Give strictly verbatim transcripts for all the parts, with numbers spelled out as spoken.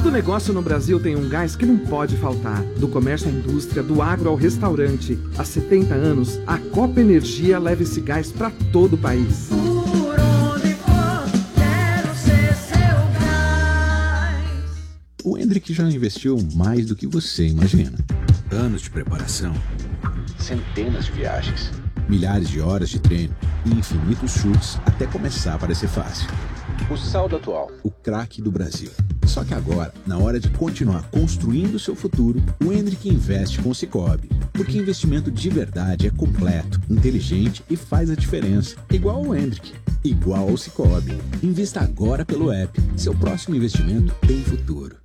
Todo negócio no Brasil tem um gás que não pode faltar. Do comércio à indústria, do agro ao restaurante. Há setenta anos, a Copa Energia leva esse gás para todo o país. Por onde for, quero ser seu gás. O Hendrick já investiu mais do que você imagina. Anos de preparação, centenas de viagens, milhares de horas de treino e infinitos chutes até começar a parecer fácil. O saldo atual, o craque do Brasil. Só que agora, na hora de continuar construindo o seu futuro, o Hendrick investe com o Sicoob. Porque investimento de verdade é completo, inteligente e faz a diferença. Igual ao Hendrick, igual ao Sicoob. Invista agora pelo app. Seu próximo investimento tem futuro.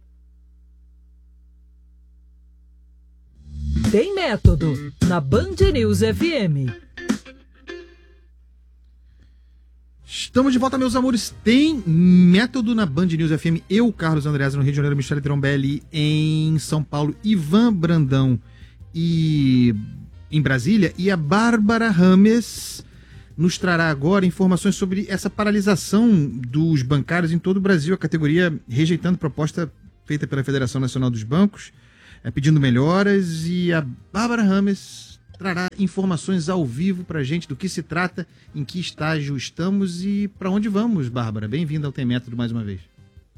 Tem método na Band News F M. Estamos de volta, meus amores. Tem método na Band News F M. Eu, Carlos Andreasa, no Rio de Janeiro, Michele Trombelli em São Paulo, Ivan Brandão e em Brasília, e a Bárbara Rames nos trará agora informações sobre essa paralisação dos bancários em todo o Brasil, a categoria rejeitando proposta feita pela Federação Nacional dos Bancos, é, pedindo melhoras, e a Bárbara Rames trará informações ao vivo para a gente do que se trata, em que estágio estamos e para onde vamos, Bárbara. Bem-vinda ao Tem Método mais uma vez.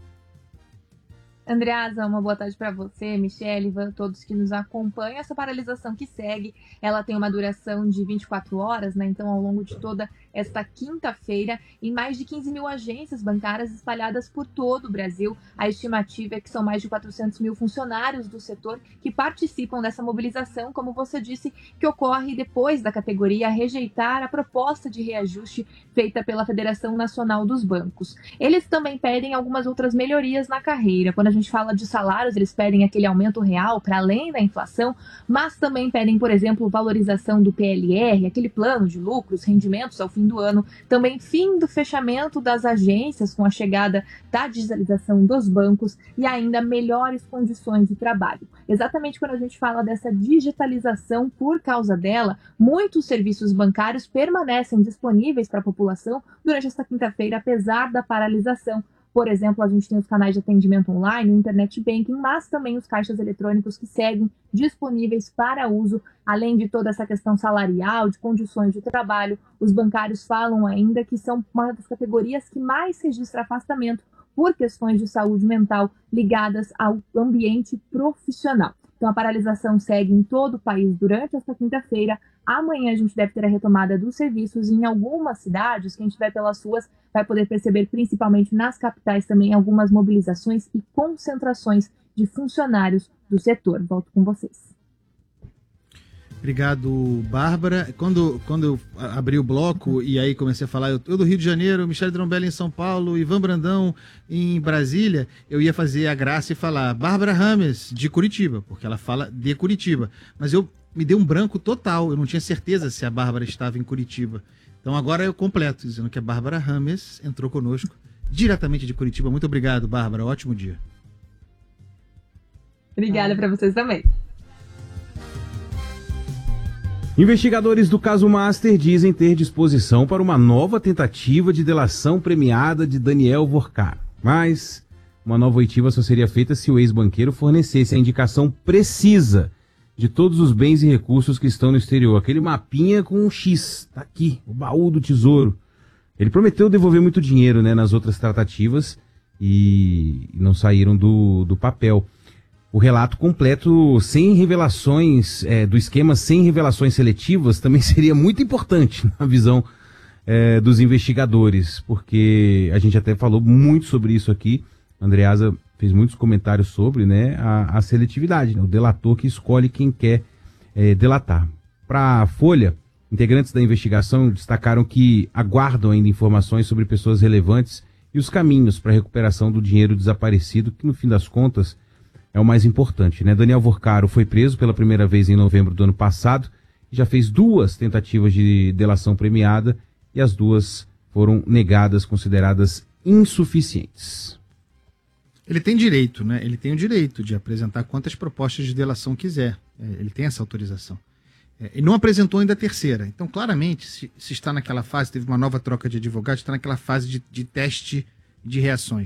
Andreasa, uma boa tarde para você, Michele, Ivan, todos que nos acompanham. Essa paralisação que segue, ela tem uma duração de vinte e quatro horas, né? Então, ao longo de toda esta quinta-feira, em mais de quinze mil agências bancárias espalhadas por todo o Brasil. A estimativa é que são mais de quatrocentos mil funcionários do setor que participam dessa mobilização, como você disse, que ocorre depois da categoria rejeitar a proposta de reajuste feita pela Federação Nacional dos Bancos. Eles também pedem algumas outras melhorias na carreira. Quando a gente fala de salários, eles pedem aquele aumento real para além da inflação, mas também pedem, por exemplo, valorização do P L R, aquele plano de lucros, rendimentos ao fim do ano, também fim do fechamento das agências com a chegada da digitalização dos bancos e ainda melhores condições de trabalho. Exatamente quando a gente fala dessa digitalização, por causa dela, muitos serviços bancários permanecem disponíveis para a população durante esta quinta-feira, apesar da paralisação. Por exemplo, a gente tem os canais de atendimento online, o internet banking, mas também os caixas eletrônicos que seguem disponíveis para uso, além de toda essa questão salarial, de condições de trabalho. Os bancários falam ainda que são uma das categorias que mais registra afastamento por questões de saúde mental ligadas ao ambiente profissional. Então, a paralisação segue em todo o país durante esta quinta-feira. Amanhã a gente deve ter a retomada dos serviços e em algumas cidades, quem estiver pelas ruas vai poder perceber, principalmente nas capitais também, algumas mobilizações e concentrações de funcionários do setor. Volto com vocês. Obrigado, Bárbara. Quando, quando eu abri o bloco e aí comecei a falar, eu, eu do Rio de Janeiro, Michele Trombelli em São Paulo, Ivan Brandão em Brasília, eu ia fazer a graça e falar Bárbara Rames, de Curitiba, porque ela fala de Curitiba. Mas eu me dei um branco total, eu não tinha certeza se a Bárbara estava em Curitiba. Então agora eu completo, dizendo que a Bárbara Rames entrou conosco diretamente de Curitiba. Muito obrigado, Bárbara. Ótimo dia. Obrigada para vocês também. Investigadores do caso Master dizem ter disposição para uma nova tentativa de delação premiada de Daniel Vorcar. Mas uma nova oitiva só seria feita se o ex-banqueiro fornecesse a indicação precisa de todos os bens e recursos que estão no exterior. Aquele mapinha com um X, tá aqui, o baú do tesouro. Ele prometeu devolver muito dinheiro, né, nas outras tratativas e não saíram do, do papel. O relato completo, sem revelações, é, do esquema sem revelações seletivas, também seria muito importante na visão é, dos investigadores, porque a gente até falou muito sobre isso aqui. A Andreasa fez muitos comentários sobre, né, a, a seletividade, né, o delator que escolhe quem quer é, delatar. Para a Folha, integrantes da investigação destacaram que aguardam ainda informações sobre pessoas relevantes e os caminhos para a recuperação do dinheiro desaparecido, que no fim das contas é o mais importante, né? Daniel Vorcaro foi preso pela primeira vez em novembro do ano passado e já fez duas tentativas de delação premiada e as duas foram negadas, consideradas insuficientes. Ele tem direito, né? Ele tem o direito de apresentar quantas propostas de delação quiser. Ele tem essa autorização. Ele não apresentou ainda a terceira. Então, claramente, se, se está naquela fase, teve uma nova troca de advogados, está naquela fase de, de teste de reações, né?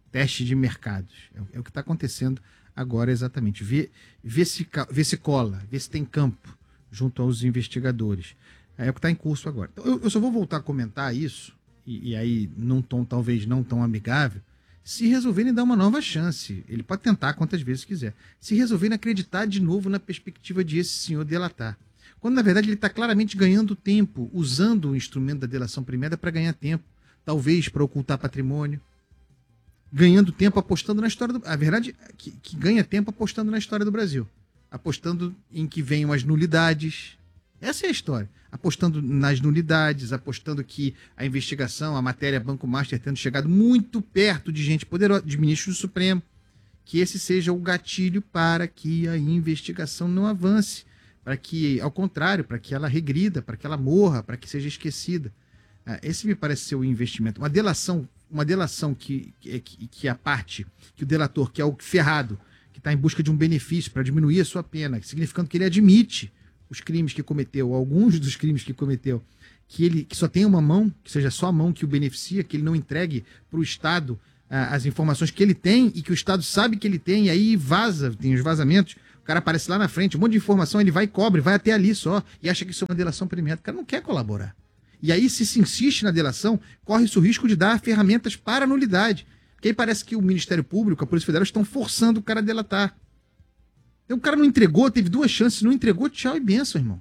teste de mercados. É, é o que está acontecendo agora exatamente. Ver, ver, se, ver se cola, ver se tem campo junto aos investigadores. É o que está em curso agora. Então, eu, eu só vou voltar a comentar isso, e, e aí num tom talvez não tão amigável, se resolverem dar uma nova chance. Ele pode tentar quantas vezes quiser. Se resolverem acreditar de novo na perspectiva de esse senhor delatar. Quando, na verdade, ele está claramente ganhando tempo, usando o instrumento da delação premiada para ganhar tempo. Talvez para ocultar patrimônio. Ganhando tempo apostando na história do... A verdade é que, que ganha tempo apostando na história do Brasil. Apostando em que venham as nulidades. Essa é a história. Apostando nas nulidades, apostando que a investigação, a matéria Banco Master tendo chegado muito perto de gente poderosa, de ministros do Supremo, que esse seja o gatilho para que a investigação não avance, para que, ao contrário, para que ela regrida, para que ela morra, para que seja esquecida. Esse me parece ser o investimento. Uma delação, uma delação que, que, que a parte, que o delator, que é o ferrado, que está em busca de um benefício para diminuir a sua pena, significando que ele admite os crimes que cometeu, alguns dos crimes que cometeu, que ele que só tem uma mão, que seja só a mão que o beneficia, que ele não entregue para o Estado ah, as informações que ele tem e que o Estado sabe que ele tem, e aí vaza, tem os vazamentos, o cara aparece lá na frente, um monte de informação, ele vai e cobre, vai até ali só, e acha que isso é uma delação premiada. O cara não quer colaborar. E aí, se se insiste na delação, corre-se o risco de dar ferramentas para a nulidade. Porque aí parece que o Ministério Público, a Polícia Federal, estão forçando o cara a delatar. Então, o cara não entregou, teve duas chances, não entregou, tchau e benção, irmão.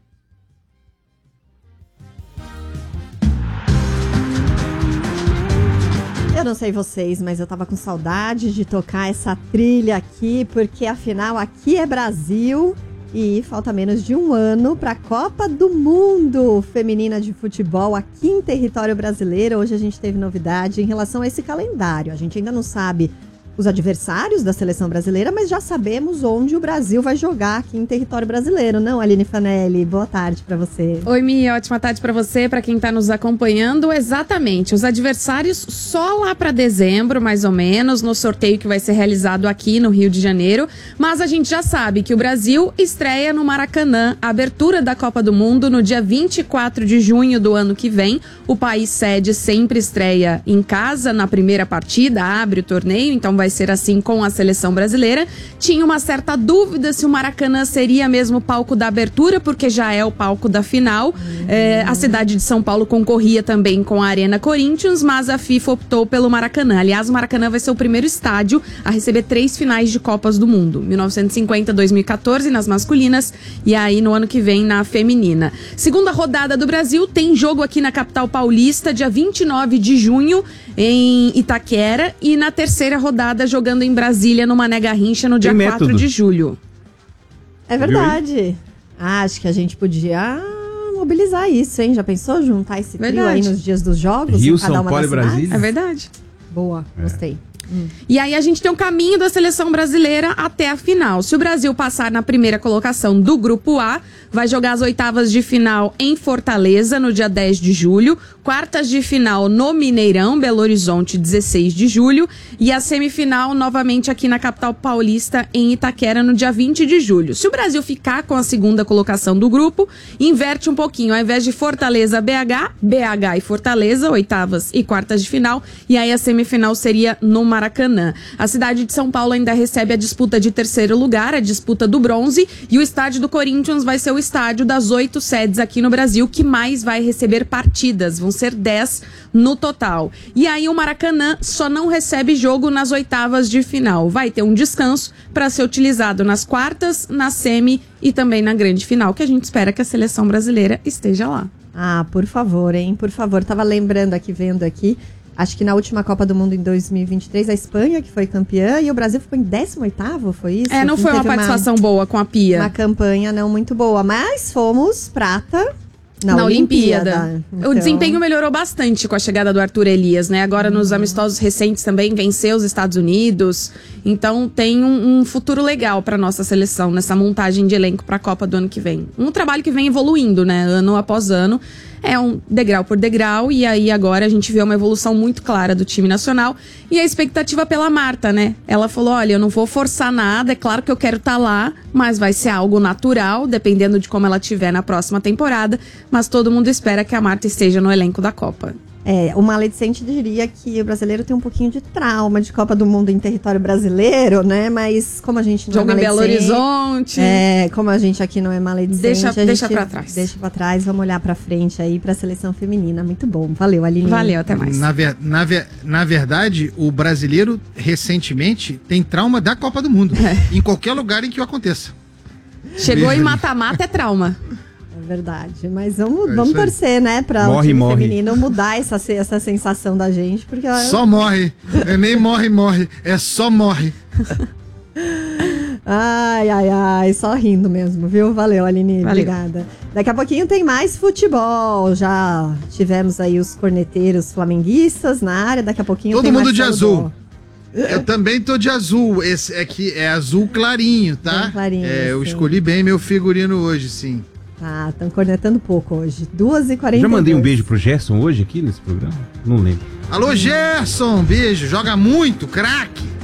Eu não sei vocês, mas eu tava com saudade de tocar essa trilha aqui, porque afinal aqui é Brasil e falta menos de um ano para a Copa do Mundo Feminina de Futebol aqui em território brasileiro. Hoje a gente teve novidade em relação a esse calendário. A gente ainda não sabe os adversários da seleção brasileira, mas já sabemos onde o Brasil vai jogar aqui em território brasileiro, não, Aline Fanelli? Boa tarde para você. Oi, Mi, ótima tarde para você, para quem tá nos acompanhando. Exatamente, os adversários só lá para dezembro, mais ou menos, no sorteio que vai ser realizado aqui no Rio de Janeiro, mas a gente já sabe que o Brasil estreia no Maracanã, a abertura da Copa do Mundo no dia vinte e quatro de junho do ano que vem. O país sede sempre estreia em casa na primeira partida, abre o torneio, então vai Vai ser assim com a seleção brasileira. Tinha uma certa dúvida se o Maracanã seria mesmo o palco da abertura, porque já é o palco da final. Uhum. É, a cidade de São Paulo concorria também com a Arena Corinthians, mas a FIFA optou pelo Maracanã. Aliás, o Maracanã vai ser o primeiro estádio a receber três finais de Copas do Mundo. mil novecentos e cinquenta, dois mil e quatorze nas masculinas e aí no ano que vem na feminina. Segunda rodada do Brasil, tem jogo aqui na capital paulista, dia vinte e nove de junho, em Itaquera, e na terceira rodada jogando em Brasília, no Mané Garrincha, no dia quatro de julho. É verdade. Ah, acho que a gente podia mobilizar isso, hein? Já pensou juntar esse trio aí nos dias dos jogos? Rio, São Paulo e Brasília? É verdade. Boa, é. Gostei. Hum. E aí a gente tem o caminho da seleção brasileira até a final. Se o Brasil passar na primeira colocação do Grupo A, vai jogar as oitavas de final em Fortaleza, no dia dez de julho. Quartas de final no Mineirão, Belo Horizonte, dezesseis de julho. E a semifinal novamente aqui na capital paulista, em Itaquera, no dia vinte de julho. Se o Brasil ficar com a segunda colocação do grupo, inverte um pouquinho. Ao invés de Fortaleza, B H, B H e Fortaleza, oitavas e quartas de final. E aí a semifinal seria no Maracanã. A cidade de São Paulo ainda recebe a disputa de terceiro lugar, a disputa do bronze. E o estádio do Corinthians vai ser o estádio das oito sedes aqui no Brasil que mais vai receber partidas. Vão ser dez no total. E aí o Maracanã só não recebe jogo nas oitavas de final. Vai ter um descanso para ser utilizado nas quartas, na semi e também na grande final, que a gente espera que a seleção brasileira esteja lá. Ah, por favor, hein? Por favor. Tava lembrando aqui, vendo aqui, acho que na última Copa do Mundo em dois mil e vinte e três, a Espanha que foi campeã e o Brasil ficou em décimo oitavo, foi isso? É, não foi uma participação uma, boa com a Pia. Uma campanha não muito boa, mas fomos prata na, na Olimpíada. Olimpíada. Então... O desempenho melhorou bastante com a chegada do Arthur Elias, né? Agora nos amistosos recentes também venceu os Estados Unidos. Então tem um, um futuro legal para nossa seleção nessa montagem de elenco para a Copa do ano que vem. Um trabalho que vem evoluindo, né? Ano após ano. É um degrau por degrau, e aí agora a gente vê uma evolução muito clara do time nacional. E a expectativa pela Marta, né? Ela falou, olha, eu não vou forçar nada, é claro que eu quero estar lá, mas vai ser algo natural, dependendo de como ela estiver na próxima temporada. Mas todo mundo espera que a Marta esteja no elenco da Copa. É, o maledicente diria que o brasileiro tem um pouquinho de trauma de Copa do Mundo em território brasileiro, né? Mas como a gente não Jogo é em Belo maledicente... Horizonte. É, como a gente aqui não é maledicente... Deixa- a gente deixa pra trás. Deixa pra trás, vamos olhar pra frente aí pra seleção feminina. Muito bom. Valeu, Aline. Valeu, até mais. Na, ver- na, ver- na verdade, o brasileiro, recentemente, tem trauma da Copa do Mundo. Em qualquer lugar em que o aconteça. Chegou Beijo, em Aline. mata-mata é trauma. É verdade, mas vamos, É vamos isso aí. torcer, né, pra Morre, o time morre. feminino mudar essa, essa sensação da gente, porque... Só morre. É nem morre, morre. É só morre. Ai, ai, ai, só rindo mesmo, viu? Valeu, Aline, Valeu. obrigada. Daqui a pouquinho tem mais futebol, já tivemos aí os corneteiros flamenguistas na área, daqui a pouquinho Todo tem mundo de Marcelo azul. Dó. Eu também tô de azul. Esse aqui é azul clarinho, tá? Bem clarinho, É, eu sim. escolhi bem meu figurino hoje, sim. Tá, estão cornetando pouco hoje, duas e quarenta e Já dois. mandei um beijo pro Gerson hoje aqui nesse programa? Não lembro. Alô, Gerson, beijo. Joga muito, craque.